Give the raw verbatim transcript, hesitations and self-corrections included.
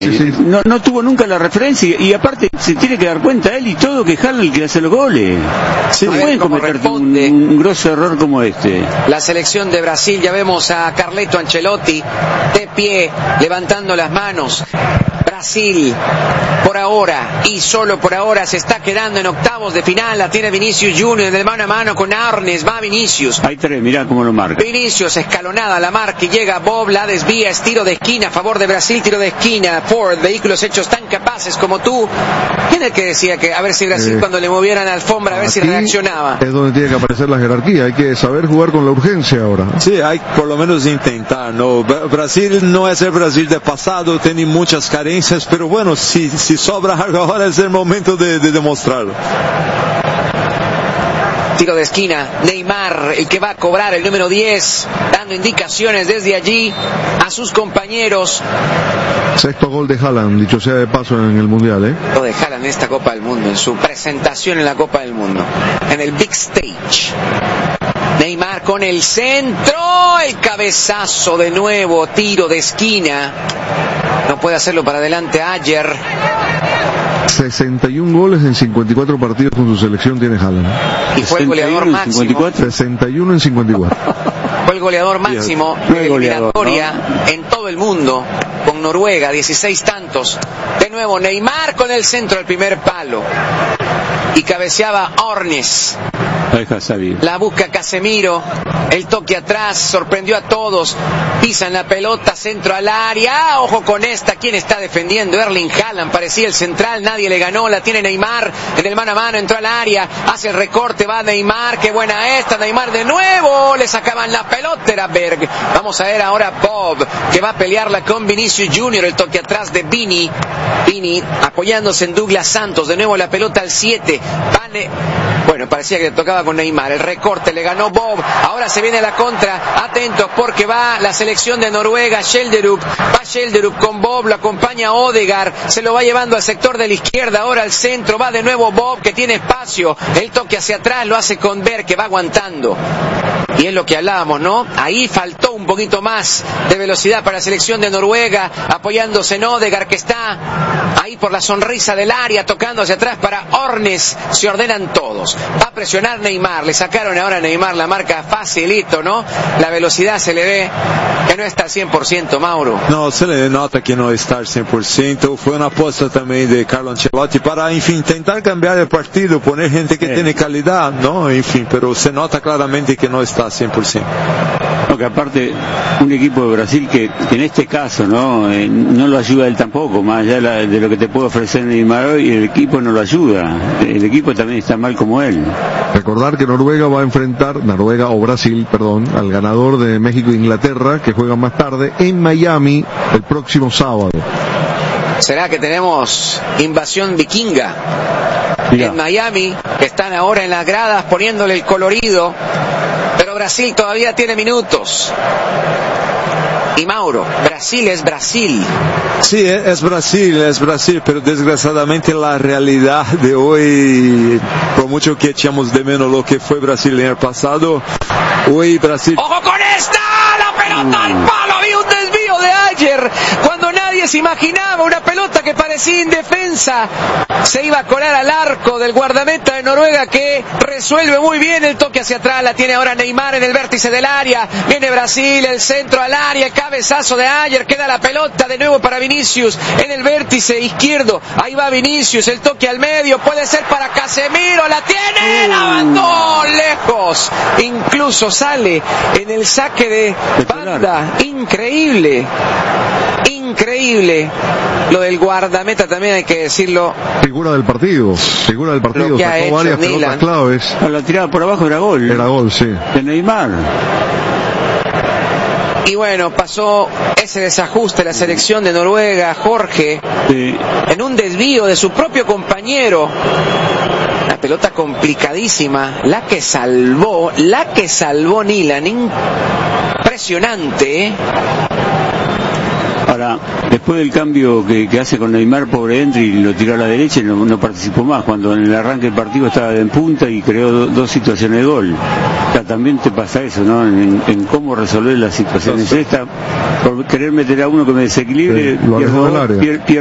Sí, sí. No, no tuvo nunca la referencia y, y aparte se tiene que dar cuenta él y todo que Haaland el que hace los goles. Sí, no pueden cometer un, un grosso error como este. La selección de Brasil, ya vemos a Carleto Ancelotti de pie, levantando las manos. Brasil, por ahora y solo por ahora, se está quedando en octavos de final. La tiene Vinicius Junior de mano a mano con Arnes. Va Vinicius. Hay tres, mirá cómo lo marca. Vinicius, escalonada la marca y llega Bob, la desvía, es tiro de esquina a favor de Brasil, tiro de esquina. Ford, vehículos hechos tan capaces como tú. ¿Quién es el que decía que a ver si Brasil eh, cuando le movieran la alfombra a ver si reaccionaba? Es donde tiene que aparecer la jerarquía. Hay que saber jugar con la urgencia ahora. Sí, hay por lo menos intentar, ¿no? Brasil no es el Brasil de pasado, tiene muchas carencias, pero bueno, si, si sobra algo ahora es el momento de, de demostrarlo. Tiro de esquina, Neymar, el que va a cobrar, el número diez, dando indicaciones desde allí a sus compañeros. Sexto gol de Haaland, dicho sea de paso, en el Mundial, ¿eh? Lo de Haaland en esta Copa del Mundo, en su presentación en la Copa del Mundo, en el Big Stage. Neymar con el centro, el cabezazo de nuevo, tiro de esquina. No puede hacerlo para adelante Ayer. sesenta y un goles en cincuenta y cuatro partidos con su selección tiene Haaland. Y fue el goleador máximo. sesenta y uno en cincuenta y cuatro. Fue el goleador máximo de la eliminatoria, ¿no?, en todo el mundo, con Noruega, dieciséis tantos. De nuevo Neymar con el centro del primer palo. Y cabeceaba Arnes. La busca Casemiro, el toque atrás, sorprendió a todos, pisan la pelota, centro al área, ah, ojo con esta, ¿quién está defendiendo? Erling Haaland, parecía el central, nadie le ganó, la tiene Neymar, en el mano a mano, entró al área, hace el recorte, va Neymar, qué buena esta, Neymar de nuevo, le sacaban la pelota, era Berg. Vamos a ver ahora Bob, que va a pelearla con Vinicius Junior, el toque atrás de Vini, Vini apoyándose en Douglas Santos, de nuevo la pelota al siete, Vane, bueno, parecía que le tocaba con Neymar, el recorte le ganó Bob, ahora se viene la contra, atentos porque va la selección de Noruega, Schjelderup, va Schjelderup con Bob, lo acompaña Odegaard, se lo va llevando al sector de la izquierda, ahora al centro, va de nuevo Bob que tiene espacio, el toque hacia atrás lo hace con Berg que va aguantando. Y es lo que hablábamos, ¿no? Ahí faltó un poquito más de velocidad para la selección de Noruega, apoyándose en Odegaard que está ahí por la sonrisa del área, tocando hacia atrás para Arnes, se ordenan todos. Va a presionar Neymar, le sacaron ahora a Neymar la marca facilito, ¿no? La velocidad se le ve que no está al cien por ciento, Mauro. No, se le nota que no está al cien por ciento, fue una apuesta también de Carlo Ancelotti para, en fin, intentar cambiar el partido, poner gente que eh. tiene calidad, ¿no? En fin, pero se nota claramente que no está al cien por ciento. Porque aparte, un equipo de Brasil que, que en este caso, ¿no? Eh, no lo ayuda él tampoco, más allá de, la, de lo que te puede ofrecer Neymar hoy, el equipo no lo ayuda, el equipo también está mal como él. Recordar que Noruega va a enfrentar, Noruega o Brasil, perdón, al ganador de México e Inglaterra, que juegan más tarde en Miami el próximo sábado. ¿Será que tenemos invasión vikinga? Mirá. En Miami, que están ahora en las gradas poniéndole el colorido, pero Brasil todavía tiene minutos. Y Mauro, Brasil es Brasil. Sí, es Brasil, es Brasil, pero desgraciadamente la realidad de hoy, por mucho que echamos de menos lo que fue Brasil en el pasado, hoy Brasil... ¡Ojo con esta! ¡La pelota al palo! Había un desvío de Ayer, cuando nadie se imaginaba, una pelota que parecía indefensa, se iba a colar al arco del guardameta de Noruega que resuelve muy bien el toque hacia atrás, la tiene ahora Neymar en el vértice del área, viene Brasil, el centro al área, el cabezazo de Ayer, queda la pelota de nuevo para Vinicius en el vértice izquierdo, ahí va Vinicius, el toque al medio, puede ser para Casemiro, la tiene, la mandó lejos, incluso sale en el saque de banda, increíble, increíble, lo del guardameta también hay que decirlo. Figura del partido, figura del partido, sacó varias pelotas claves. La tirada por abajo era gol. Era gol, sí. De Neymar. Y bueno, pasó ese desajuste la selección de Noruega, Jorge, sí, en un desvío de su propio compañero. Una pelota complicadísima, la que salvó, la que salvó Nilan, impresionante, ¿eh? Ahora, Ahora, después del cambio que, que hace con Neymar, pobre Endri, y lo tiró a la derecha y no, no participó más, cuando en el arranque del partido estaba en punta y creó do, dos situaciones de gol. O sea, también te pasa eso, ¿no? En, en cómo resolver las situaciones estas, por querer meter a uno que me desequilibre, sí, lo pierdo, del área. pier, pier,